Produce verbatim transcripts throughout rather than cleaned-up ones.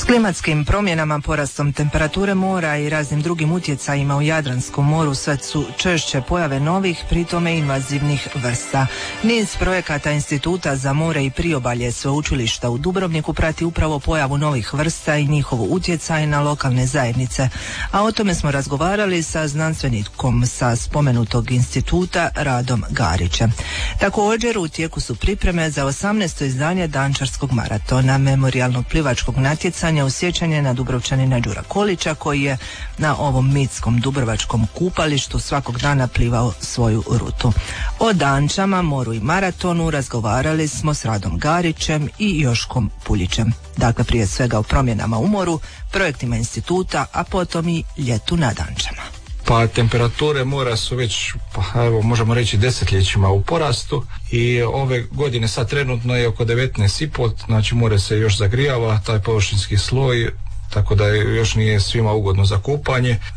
klimatskim promjenama, porastom temperature mora i raznim drugim utjecajima u Jadranskom moru sve su češće pojave novih, pri tome invazivnih vrsta. Niz projekata Instituta za more i priobalje Sveučilišta u Dubrovniku prati upravo pojavu novih vrsta i njihov utjecaj na lokalne zajednice, a o tome smo razgovarali sa znanstvenikom sa spomenutog instituta Radom Garićem. Također u tijeku su pripreme za osamnaesto izdanje Dančarskog maratona, memorijalnog plivačkog natjecanja u sjećanje na Dubrovčanina Đura Kolića, koji je na ovom mitskom dubrovačkom kupalištu svakog dana plivao svoju rutu. O Dančama, moru i maratonu razgovarali smo s Radom Garićem i Joškom Puljićem. Dakle, prije svega o promjenama u moru, projektima instituta, a potom i ljetu na Dančama. Pa temperature mora su već, pa evo možemo reći, desetljećima u porastu i ove godine sad trenutno je oko devetnaest i pol, znači more se još zagrijava, taj površinski sloj, tako da još nije svima ugodno za kupanje. E,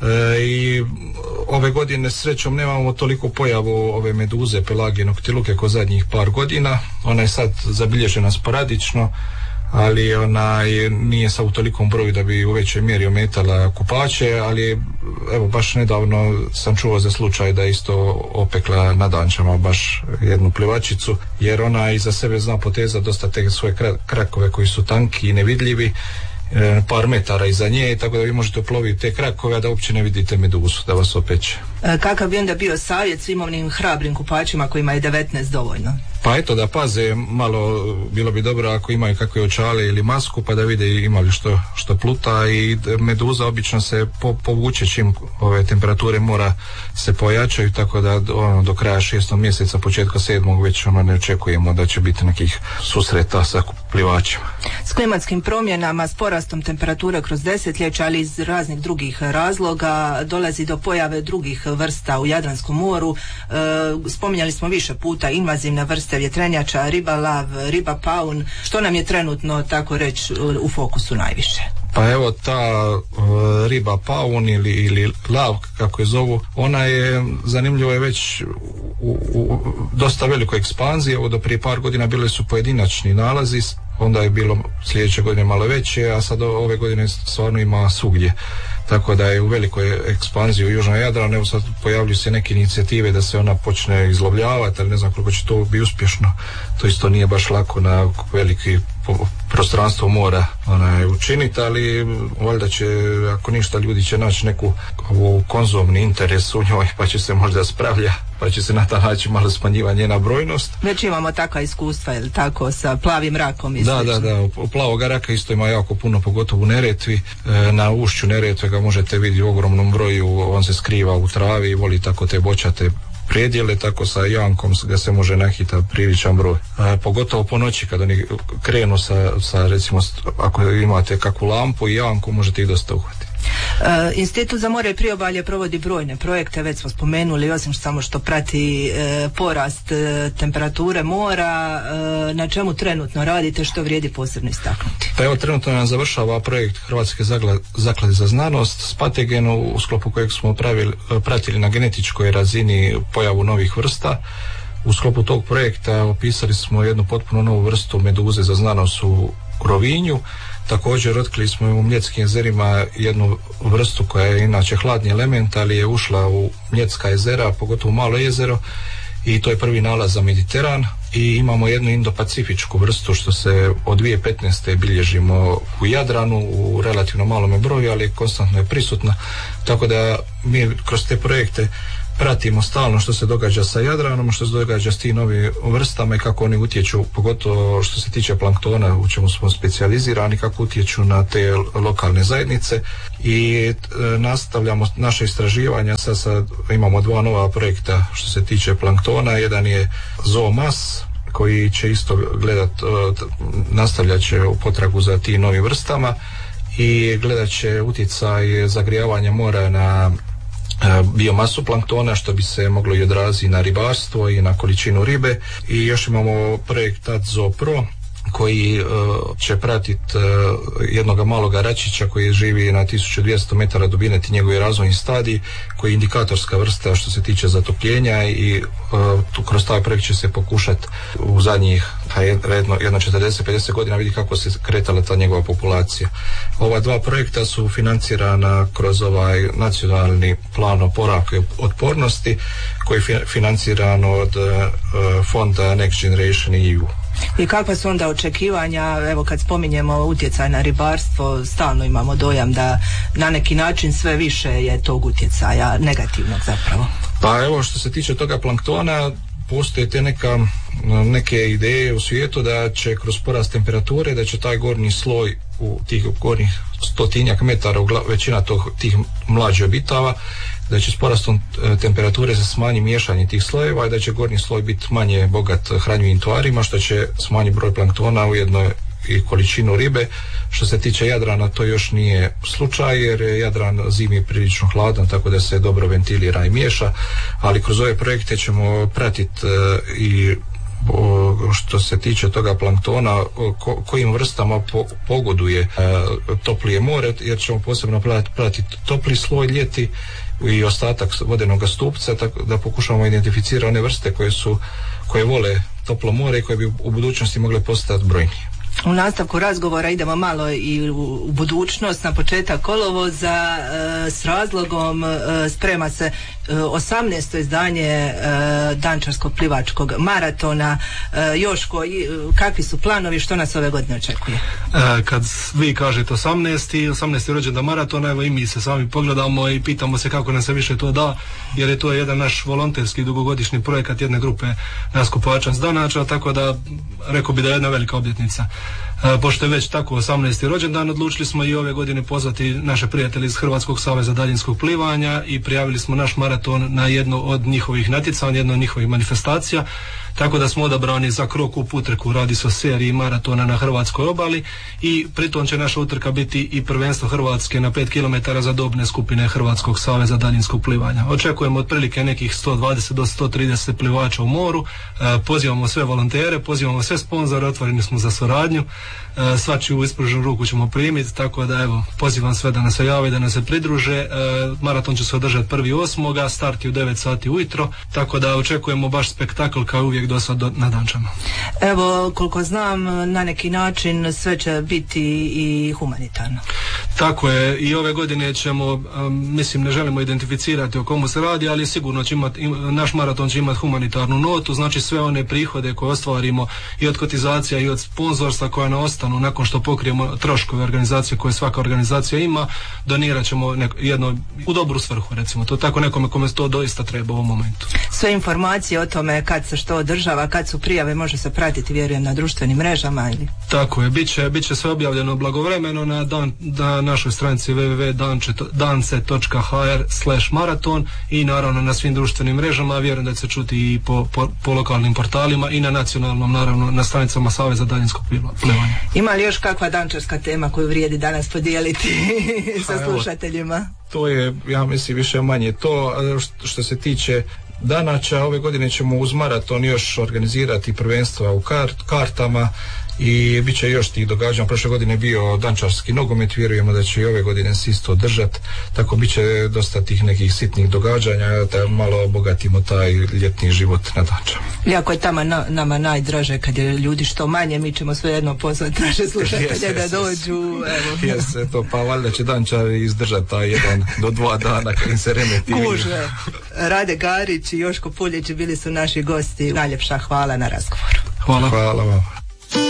i ove godine srećom nemamo toliko pojavu ove meduze pelagijnog tiluke kao zadnjih par godina. Ona je sad zabilježena sporadično, ali ona je, nije sa u tolikom broju da bi u većoj mjeri ometala kupače, ali evo baš nedavno sam čuo za slučaj da isto opekla na Dančama baš jednu plivačicu, jer ona iza sebe zna poteza dosta te svoje krakove koji su tanki i nevidljivi, par metara iza nje, tako da vi možete ploviti te krakove, a da uopće ne vidite meduzu da vas opeče. E, kakav bi onda bio savjet svim onim hrabrim kupačima kojima je devetnaest dovoljno? Pa eto, da paze malo, bilo bi dobro ako imaju kakve očale ili masku, pa da vide ima li što, što pluta, i meduza obično se po, povuče čim ove temperature mora se pojačaju, tako da ono, do kraja šestog mjeseca, početka sedmog već ono ne očekujemo da će biti nekih susreta sa plivačima. S klimatskim promjenama, s porastom temperature kroz desetljeća, ali iz raznih drugih razloga dolazi do pojave drugih vrsta u Jadranskom moru. E, spominjali smo više puta invazivne vrste vjetrenjača, riba lav, riba paun. Što nam je trenutno, tako reći, u fokusu najviše? Pa evo ta uh, riba paun ili, ili lav, kako je zovu, ona je, zanimljivo je, već u, u dosta velikoj ekspanziji. Evo do prije par godina bile su pojedinačni nalazi, onda je bilo sljedeće godine malo veće, a sad ove godine stvarno ima svugdje. Tako da je u velikoj ekspanziji u Južnom Jadranu. Evo sad pojavljuju se neke inicijative da se ona počne izlovljavati, ali ne znam koliko će to biti uspješno. To isto nije baš lako na veliki prostranstvo mora onaj, učiniti, ali valjda će, ako ništa, ljudi će naći neku ovu konzumni interes u njoj, pa će se možda spravlja, pa će se na taj način malo smanjiva njena brojnost. Već imamo takva iskustva, ili tako, sa plavim rakom? Da, da, da, u plavog raka isto ima jako puno, pogotovo u Neretvi. E, na ušću Neretve ga možete vidjeti u ogromnom broju, on se skriva u travi i voli tako te bočate predjele, tako sa jankom ga se može nahitati priličan broj. E, pogotovo po noći kad oni krenu sa, sa recimo, ako imate kakvu lampu i janku, možete ih dosta uhvatiti. E, Institut za more i priobalje provodi brojne projekte, već smo spomenuli, osim samo što prati e, porast e, temperature mora. E, na čemu trenutno radite, što vrijedi posebno istaknuti? Pa evo, trenutno nam završava projekt Hrvatske zaklade za znanost s Pategenu, u sklopu kojeg smo pravili, pratili na genetičkoj razini pojavu novih vrsta. U sklopu tog projekta opisali smo jednu potpuno novu vrstu meduze za znanost u Rovinju. Također otkrili smo u Mljetskim jezerima jednu vrstu koja je inače hladni element, ali je ušla u Mljetska jezera, pogotovo Malo jezero, i to je prvi nalaz za Mediteran. I imamo jednu indopacifičku vrstu što se od dvije tisuće petnaeste bilježimo u Jadranu u relativno malome broju, ali konstantno je prisutna, tako da mi kroz te projekte pratimo stalno što se događa sa Jadranom, što se događa s tim novim vrstama i kako oni utječu, pogotovo što se tiče planktona, u čemu smo specijalizirani, kako utječu na te lokalne zajednice. I e, nastavljamo naše istraživanja. Sad, sad imamo dva nova projekta što se tiče planktona. Jedan je Zoomas, koji će isto gledat, nastavljat će u potragu za tim novim vrstama i gledat će utjecaj zagrijavanja mora na biomasu planktona, što bi se moglo i odraziti na ribarstvo i na količinu ribe. I još imamo projekt Zoo Pro, koji uh, će pratiti uh, jednog maloga račića koji živi na tisuću dvjesto metara dubine, ti njegovi razvojni stadij, koji je indikatorska vrsta što se tiče zatopljenja i uh, tu kroz taj projekt će se pokušati u zadnjih jedno, jedno četrdeset do pedeset godina vidi kako se kretala ta njegova populacija. Ova dva projekta su financirana kroz ovaj nacionalni plan oporavka i otpornosti koji je financiran od uh, fonda Next Generation E U. I kakva su onda očekivanja, evo kad spominjemo utjecaj na ribarstvo, stalno imamo dojam da na neki način sve više je tog utjecaja negativnog zapravo. Pa evo što se tiče toga planktona, postoje te neka, neke ideje u svijetu da će kroz porast temperature, da će taj gornji sloj u tih gornjih stotinjak metara, većina tog, tih mlađih obitava, da će s porastom temperature se smanji miješanje tih slojeva i da će gornji sloj biti manje bogat hranjivim tvarima, što će smanjiti broj planktona, ujedno i količinu ribe. Što se tiče Jadrana, to još nije slučaj jer je Jadran zimi prilično hladan, tako da se dobro ventilira i miješa, ali kroz ove projekte ćemo pratiti uh, i o, što se tiče toga planktona, ko, kojim vrstama po, pogoduje uh, toplije more, jer ćemo posebno pratiti topli sloj ljeti i ostatak vodenog stupca, tako da pokušamo identificirati one vrste koje su, koje vole toplo more i koje bi u budućnosti mogle postati brojnije. U nastavku razgovora idemo malo i u, u budućnost, na početak kolovoza, e, s razlogom e, sprema se e, osamnaesto izdanje e, Dančarskog plivačkog maratona. E, Joško, i, kakvi su planovi, što nas ove godine očekuje? E, kad vi kažete osamnaesti osamnaesti rođendan maratona, evo i mi se sami pogledamo i pitamo se kako nam se više to da, jer je to jedan naš volonterski dugogodišnji projekat jedne grupe naskupača s Danača, tako da rekao bi da je jedna velika obljetnica. E, pošto je već tako osamnaesti rođendan, odlučili smo i ove godine pozvati naše prijatelje iz Hrvatskog saveza daljinskog plivanja i prijavili smo naš maraton na jedno od njihovih natjecanja, jedno od njihovih manifestacija, tako da smo odabrani za krok u utrku. Radi se o seriji maratona na hrvatskoj obali i pritom će naša utrka biti i prvenstvo Hrvatske na pet kilometara za dobne skupine Hrvatskog saveza daljinskog plivanja. Očekujemo otprilike nekih sto dvadeset do sto trideset plivača u moru, e, pozivamo sve volontere, pozivamo sve sponzore, otvoreni smo za suradnju, e, svačiju ispruženu ruku ćemo primiti, tako da evo, pozivam sve da nas se jave, da nas se pridruže. E, maraton će se održati prvi osmoga, start je u devet sati ujutro, tako da očekujemo baš spektakl kao uvijek do sad na Dančama. Evo, koliko znam, na neki način sve će biti i humanitarno. Tako je, i ove godine ćemo, um, mislim, ne želimo identificirati o komu se radi, ali sigurno će imati, im, naš maraton će imati humanitarnu notu, znači sve one prihode koje ostvarimo i od kotizacija i od sponzorstva koja nam ostanu nakon što pokrijemo troškove organizacije koje svaka organizacija ima, donirat ćemo neko, jedno u dobru svrhu, recimo, to tako nekome kome to doista treba u ovom momentu. Sve informacije o tome kad se što održava, kad su prijave, može se pratiti, vjerujem, na društvenim mrežama ili? Tako je, bit će, bit će sve objavljeno blagovremeno na, dan, na našoj stranici w w w točka dance točka h r slash maraton i naravno na svim društvenim mrežama, vjerujem da će se čuti i po, po, po lokalnim portalima i na nacionalnom, naravno na stranicama Saveza daljinskog plivanja. Ima li još kakva dančarska tema koju vrijedi danas podijeliti sa slušateljima? To je, ja mislim, više manje to. Što se tiče Danača, ove godine ćemo uz maraton još organizirati prvenstva u kart, kartama i bit će još tih događanja. Prošle godine je bio dančarski nogomet, vjerujemo da će i ove godine se isto održati, tako bit će dosta tih nekih sitnih događanja da malo obogatimo taj ljetni život na Dančama. Iako je tamo na, nama najdraže kad je ljudi što manje, mi ćemo svejedno pozvati naše slušatelje da dođu. Jeste, to pa valjda će Dančari izdržati taj jedan do dva dana kad im se remeti. Kuže. Rade Garić i Joško Puljić bili su naši gosti. Najljepša hvala na razgovoru. Hvala. Hvala vam.